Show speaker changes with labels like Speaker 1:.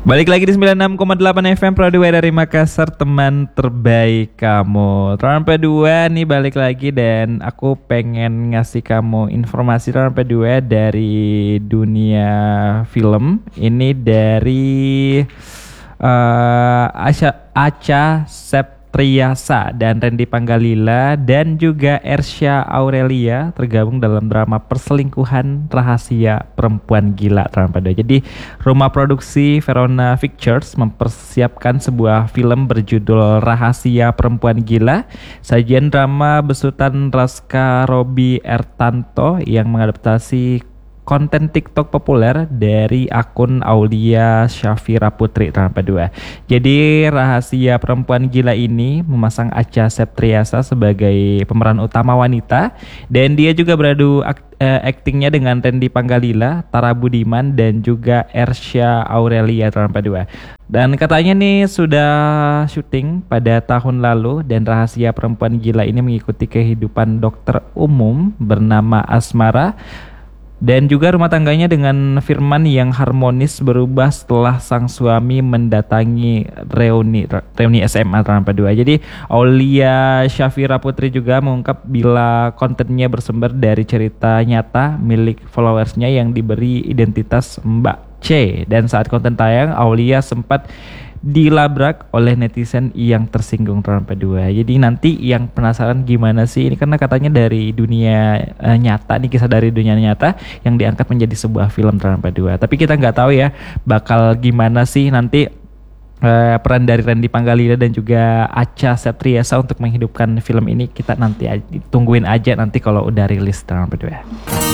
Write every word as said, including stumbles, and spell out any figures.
Speaker 1: Balik lagi di sembilan puluh enam koma delapan F M Pro dua dari Makassar, teman terbaik kamu. Trans P dua nih balik lagi dan aku pengen ngasih kamu informasi Trans P dua dari dunia film. Ini dari uh, Acha, Acha Septriasa dan Randy Panggalila dan juga Ersya Aurelia tergabung dalam drama perselingkuhan rahasia perempuan gila Trans P dua. Jadi rumah produksi Verona Pictures mempersiapkan sebuah film berjudul Rahasia Perempuan Gila. Sajian drama besutan Raska Robi Ertanto yang mengadaptasi konten TikTok populer dari akun Aulia Syafira Putri Trans P dua. Jadi Rahasia Perempuan Gila ini memasang Acha Septriasa sebagai pemeran utama wanita dan dia juga beradu ak- eh, aktingnya dengan Randy Panggalila, Tara Budiman dan juga Ersya Aurelia Trans P dua. Dan katanya nih sudah syuting pada tahun lalu dan Rahasia Perempuan Gila ini mengikuti kehidupan dokter umum bernama Asmara dan juga rumah tangganya dengan Firman yang harmonis berubah setelah sang suami mendatangi reuni reuni S M A Trans P dua. Jadi Aulia Syafira Putri juga mengungkap bila kontennya bersumber dari cerita nyata milik followersnya yang diberi identitas Mbak C. Dan saat konten tayang, Aulia sempat dilabrak oleh netizen yang tersinggung Trans P dua. Jadi nanti yang penasaran gimana sih ini, karena katanya dari dunia uh, nyata nih, kisah dari dunia nyata yang diangkat menjadi sebuah film Trans P dua. Tapi kita nggak tahu ya bakal gimana sih nanti uh, peran dari Randy Panggalila dan juga Acha Septriasa untuk menghidupkan film ini. Kita nanti aja, tungguin aja nanti kalau udah rilis Trans P dua.